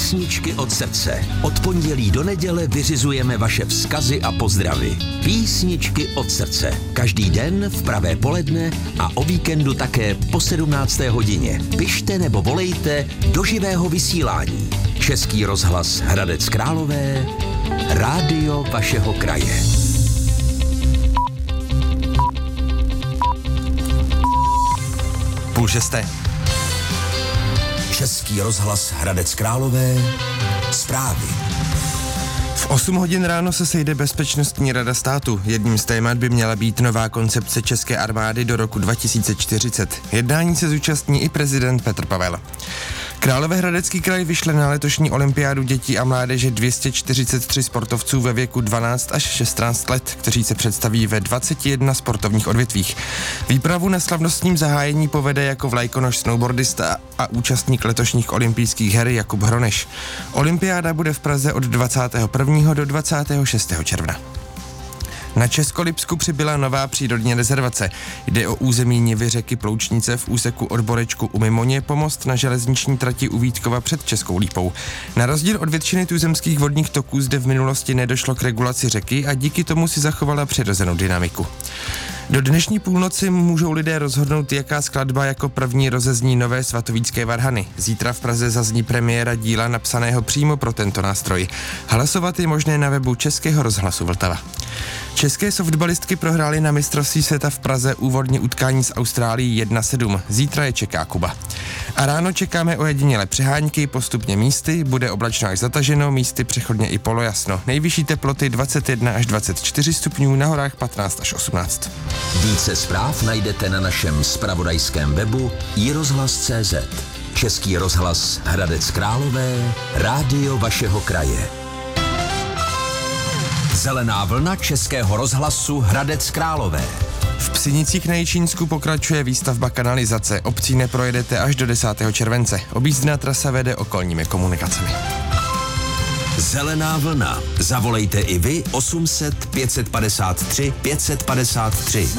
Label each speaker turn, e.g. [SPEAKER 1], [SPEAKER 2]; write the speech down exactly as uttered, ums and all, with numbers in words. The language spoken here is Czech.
[SPEAKER 1] Písničky od srdce. Od pondělí do neděle vyřizujeme vaše vzkazy a pozdravy. Písničky od srdce. Každý den v pravé poledne a o víkendu také po sedmnácté hodině. Pište nebo volejte do živého vysílání. Český rozhlas Hradec Králové, rádio vašeho kraje.
[SPEAKER 2] Půl šesté.
[SPEAKER 1] Český rozhlas Hradec Králové, zprávy.
[SPEAKER 2] V osm hodin ráno se sejde Bezpečnostní rada státu. Jedním z témat by měla být nová koncepce české armády do roku dva tisíce čtyřicet. Jednání se zúčastní i prezident Petr Pavel. Královéhradecký kraj vyšle na letošní olympiádu dětí a mládeže dvě stě čtyřicet tři sportovců ve věku dvanáct až šestnáct let, kteří se představí ve dvaceti jedné sportovních odvětvích. Výpravu na slavnostním zahájení povede jako vlajkonoš snowboardista a účastník letošních olympijských her Jakub Hroneš. Olympiáda bude v Praze od dvacátého prvního do dvacátého šestého června. Na Českolipsku přibyla nová přírodní rezervace. Jde o území nivy řeky Ploučnice v úseku od Borečku u Mimoně po most na železniční trati u Vítkova před Českou Lípou. Na rozdíl od většiny tuzemských vodních toků zde v minulosti nedošlo k regulaci řeky a díky tomu si zachovala přirozenou dynamiku. Do dnešní půlnoci můžou lidé rozhodnout, jaká skladba jako první rozezní nové svatovícké varhany. Zítra v Praze zazní premiéra díla napsaného přímo pro tento nástroj. Hlasovat je možné na webu Českého rozhlasu Vltava. České softballistky prohrály na mistrovství světa v Praze úvodní utkání s Austrálií jedna sedm. Zítra je čeká Kuba. A ráno čekáme ojedinělé přehánky, postupně místy, bude oblačno až zataženo, místy přechodně i polojasno. Nejvyšší teploty dvacet jedna až dvacet čtyři stupňů, na horách patnáct až osmnáct.
[SPEAKER 1] Více zpráv najdete na našem zpravodajském webu i rozhlas tečka cé zet. Český rozhlas Hradec Králové, rádio vašeho kraje. Zelená vlna Českého rozhlasu Hradec Králové.
[SPEAKER 2] V Psinicích na Jičínsku pokračuje výstavba kanalizace. Obcí neprojedete až do desátého července. Objízdná trasa vede okolními komunikacemi.
[SPEAKER 1] Zelená vlna. Zavolejte i vy osm set pět set padesát tři pět set padesát tři.